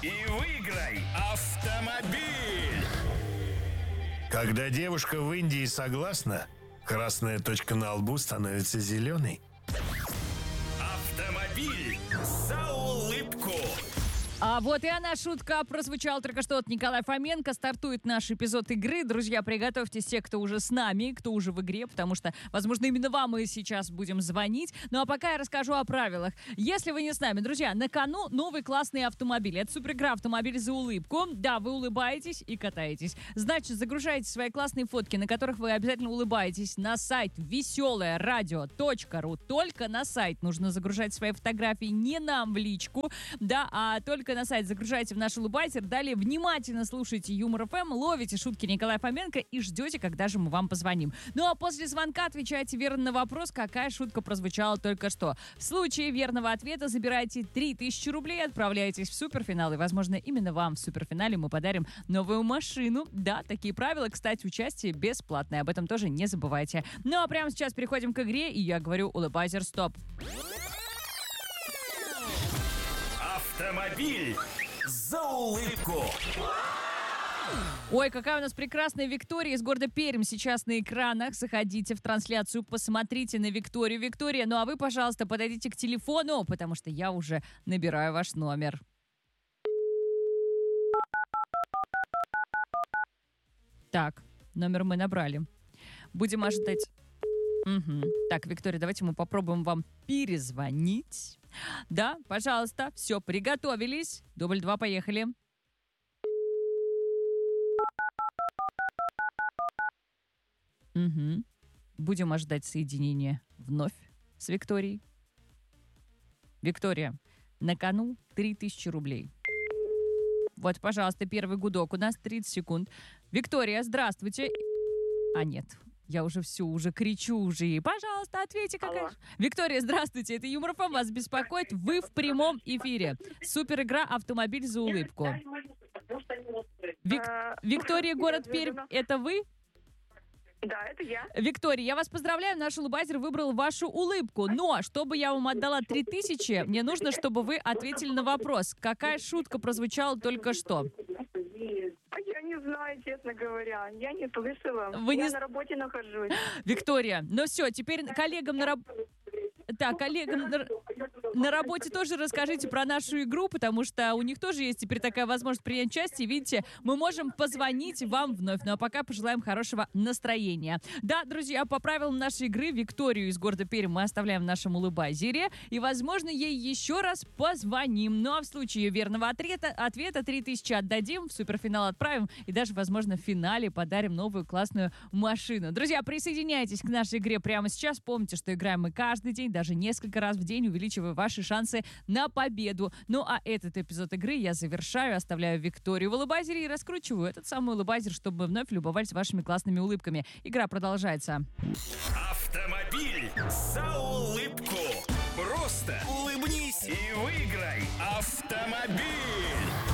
и выиграй автомобиль. Когда девушка в Индии согласна, красная точка на лбу становится зеленой. Автомобиль за улыбку. А вот и она, шутка прозвучала только что от Николая Фоменко. Стартует наш эпизод игры. Друзья, приготовьтесь те, кто уже с нами, кто уже в игре, потому что, возможно, именно вам мы сейчас будем звонить. Ну а пока я расскажу о правилах. Если вы не с нами, друзья, на кону новый классный автомобиль. Это суперигра «Автомобиль за улыбку». Да, вы улыбаетесь и катаетесь. Значит, загружайте свои классные фотки, на которых вы обязательно улыбаетесь, на сайт веселорадио.ру. Только на сайт нужно загружать свои фотографии, не нам в личку, да, а только на сайт загружайте в наш улыбайтер. Далее внимательно слушайте Юмор ФМ, ловите шутки Николая Фоменко и ждете, когда же мы вам позвоним. Ну а после звонка отвечайте верно на вопрос, какая шутка прозвучала только что. В случае верного ответа забирайте 3000 рублей, отправляйтесь в суперфинал. И, возможно, именно вам в суперфинале мы подарим новую машину. Да, такие правила. Кстати, участие бесплатное. Об этом тоже не забывайте. Ну а прямо сейчас переходим к игре, и я говорю улыбайтер стоп. Автомобиль за улыбку. Ой, какая у нас прекрасная Виктория из города Пермь сейчас на экранах. Заходите в трансляцию, посмотрите на Викторию. Виктория, ну а вы, пожалуйста, подойдите к телефону, потому что я уже набираю ваш номер. Так, номер мы набрали. Будем ожидать. Угу. Так, Виктория, давайте мы попробуем вам перезвонить. Да, пожалуйста, все, приготовились. Дубль 2, поехали. Угу. Будем ожидать соединения вновь с Викторией. Виктория, на кону 3000 рублей. Вот, пожалуйста, первый гудок. У нас 30 секунд. Виктория, здравствуйте. А, нет. Я уже кричу уже ей. Пожалуйста, ответьте, какая... Виктория, здравствуйте, это Юмор ФМ вас беспокоит. Вы в прямом эфире. Супер игра «Автомобиль за улыбку». Виктория, город Пермь, это вы? Да, это я. Виктория, я вас поздравляю, наш улыбайзер выбрал вашу улыбку. Но, чтобы я вам отдала 3000, мне нужно, чтобы вы ответили на вопрос. Какая шутка прозвучала только что? Я не знаю, честно говоря. Я не слышала. Я на работе нахожусь. Виктория, ну все, теперь коллегам на работе... Так, коллегам на работе тоже расскажите про нашу игру, потому что у них тоже есть теперь такая возможность принять участие. Видите, мы можем позвонить вам вновь. Ну а пока пожелаем хорошего настроения. Да, друзья, по правилам нашей игры Викторию из города Пермь мы оставляем в нашем улыбайзере. И, возможно, ей еще раз позвоним. Ну а в случае верного ответа 3000 отдадим, в суперфинал отправим. И даже, возможно, в финале подарим новую классную машину. Друзья, присоединяйтесь к нашей игре прямо сейчас. Помните, что играем мы каждый день, даже несколько раз в день, увеличивая ваши шансы на победу. Ну а этот эпизод игры я завершаю, оставляю Викторию в улыбайзере и раскручиваю этот самый улыбайзер, чтобы вновь любовались вашими классными улыбками. Игра продолжается. Автомобиль за улыбку. Просто улыбнись и выиграй автомобиль.